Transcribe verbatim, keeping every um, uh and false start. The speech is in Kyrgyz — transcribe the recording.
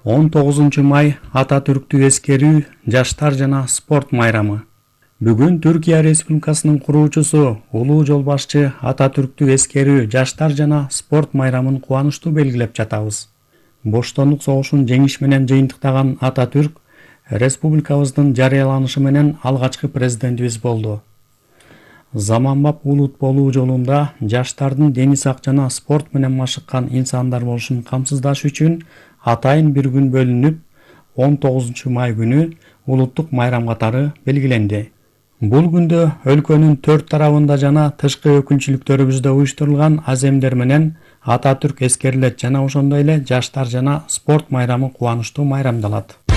он тогузунчу май Ататүрктү эскерүү жаштар жана спорт майрамы. Бүгүн Түркия Республикасынын куруучусу, улуу жол башчы Ататүрктү эскерүү жаштар жана спорт майрамын кубанычтуу белгилеп жатабыз. Боштондук согушун жеңиш менен жыйынтыктаган Ататүрк республикабыздын жарыяланышы менен алгачкы президентибиз болду. Заманбап улут болуу жолунда жаштардын дени сак жана спорт менен машыккан инсандар болушун камсыздаш үчүн атайын бир күн бөлүнүп, он тогузунчу май күнү улуттук майрам катары белгиленди. Бул күндө өлкөнүн төрт тарабында жана тышкы өкүлчүлүктөрүбүздө уюштурулган аземдер менен Ататүрк эскерилет жана ошондой эле жаштар жана спорт майрамы кубанычтуу майрамдалат.